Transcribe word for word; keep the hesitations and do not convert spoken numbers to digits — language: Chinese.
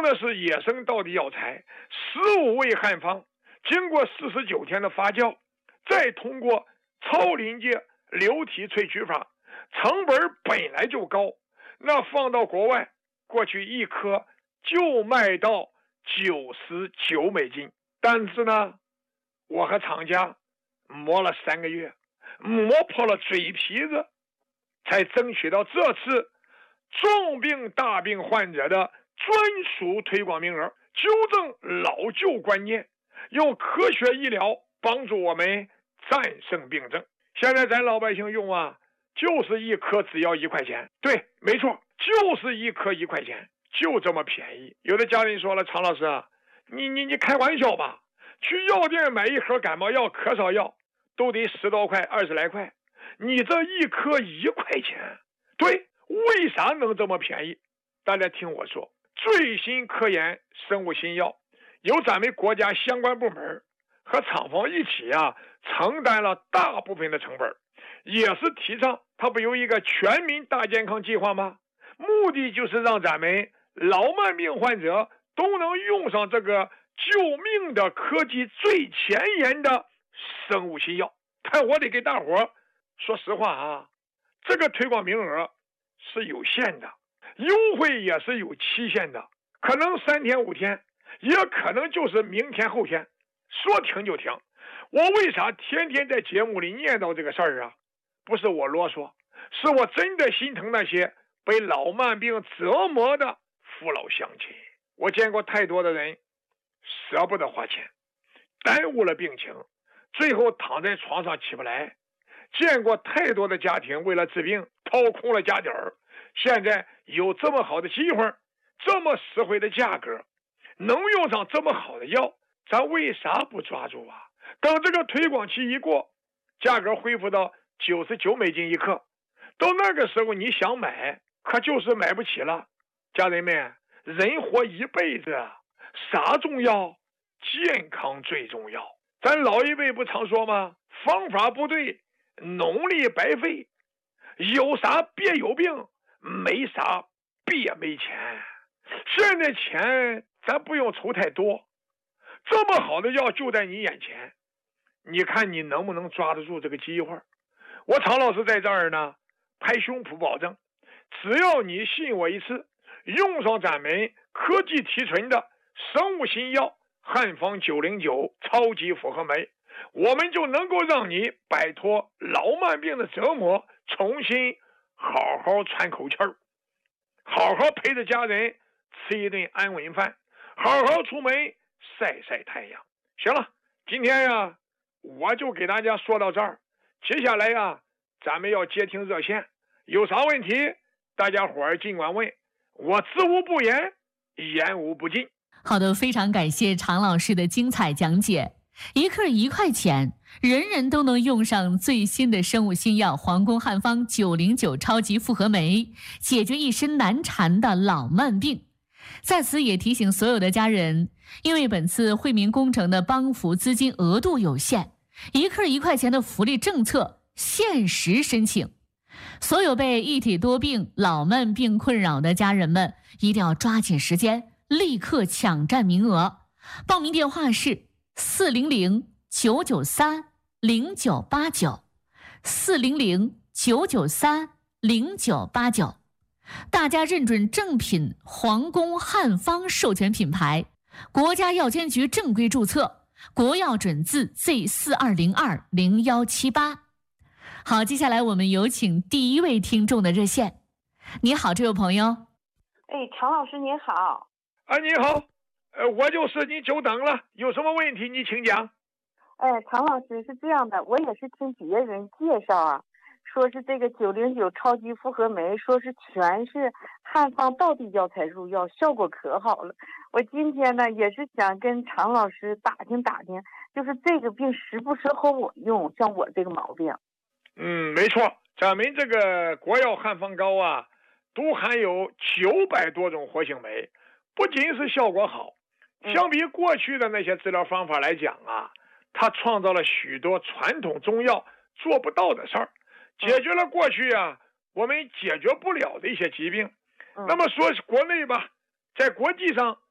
用的是野生道地药材十五味汉方，经过四十九天的发酵，再通过超临界流体萃取法，成本本来就高，那放到国外，过去一颗就卖到九十九美金。但是呢，我和厂家磨了三个月，磨破了嘴皮子，才争取到这次重病大病患者的专属推广名额，纠正老旧观念，用科学医疗帮助我们战胜病症。现在咱老百姓用啊，就是一颗只要一块钱。对，没错，就是一颗一块钱，就这么便宜。有的家人说了，常老师啊，你你你开玩笑吧？去药店买一盒感冒药、咳嗽药都得十多块、二十来块，你这一颗一块钱，对，为啥能这么便宜？大家听我说，最新科研生物新药由咱们国家相关部门和厂方一起啊，承担了大部分的成本，也是提倡它不有一个全民大健康计划吗？目的就是让咱们老慢病患者都能用上这个救命的科技最前沿的生物新药。但我得给大伙说实话啊，这个推广名额是有限的，优惠也是有期限的，可能三天五天，也可能就是明天后天，说停就停。我为啥天天在节目里念叨这个事儿啊？不是我啰嗦，是我真的心疼那些被老慢病折磨的父老乡亲。我见过太多的人舍不得花钱，耽误了病情，最后躺在床上起不来。见过太多的家庭为了治病掏空了家底儿。现在有这么好的机会，这么实惠的价格，能用上这么好的药，咱为啥不抓住啊？等这个推广期一过，价格恢复到九十九美金一克，到那个时候你想买，可就是买不起了。家人们，人活一辈子，啥重要？健康最重要。咱老一辈不常说吗？方法不对，农力白费。有啥别有病，没啥别没钱。现在钱咱不用筹太多，这么好的药就在你眼前，你看你能不能抓得住这个机会？我常老师在这儿呢，拍胸脯保证，只要你信我一次，用上咱们科技提纯的生物新药汉方九零九超级复合酶，我们就能够让你摆脱老慢病的折磨，重新好好喘口气儿，好好陪着家人吃一顿安稳饭，好好出门晒晒太阳。行了，今天呀，我就给大家说到这儿。接下来呀，咱们要接听热线，有啥问题大家伙儿尽管问，我知无不言，言无不尽。 好的，非常感谢常老师的精彩讲解。一克一块钱，人人都能用上最新的生物新药皇宫汉方九零九超级复合酶，解决一身难缠的老慢病。在此也提醒所有的家人，因为本次惠民工程的帮扶资金额度有限，一克一块钱的福利政策限时申请。所有被一体多病、老慢病困扰的家人们，一定要抓紧时间，立刻抢占名额。报名电话是四零零九九三零九八九，四零零九九三零九八九。大家认准正品皇宫汉方授权品牌，国家药监局正规注册，国药准字 Z 四二零二零一七八。好，接下来我们有请第一位听众的热线。你好，这位朋友。 哎，常老师您好。 啊，你好，呃，我就是你久等了，有什么问题你请讲。 哎，常老师是这样的，我也是听别人介绍啊，说是这个九零九超级复合酶，说是全是汉方道地药材入药，效果可好了。我今天呢也是想跟常老师打听打听，就是这个病适不适合我用，像我这个毛病。 嗯，没错，咱们这个国药汉方膏啊，都含有九百多种活性酶，不仅是效果好，相比过去的那些治疗方法来讲啊，它创造了许多传统中药做不到的事儿，解决了过去啊我们解决不了的一些疾病。那么说国内吧，在国际上